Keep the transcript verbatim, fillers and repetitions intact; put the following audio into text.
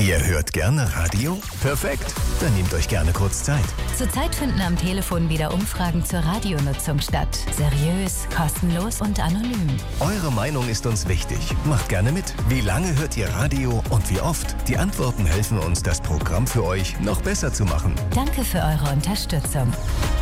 Ihr hört gerne Radio? Perfekt, dann nehmt euch gerne kurz Zeit. Zurzeit finden am Telefon wieder Umfragen zur Radionutzung statt. Seriös, kostenlos und anonym. Eure Meinung ist uns wichtig. Macht gerne mit. Wie lange hört ihr Radio und wie oft? Die Antworten helfen uns, das Programm für euch noch besser zu machen. Danke für eure Unterstützung.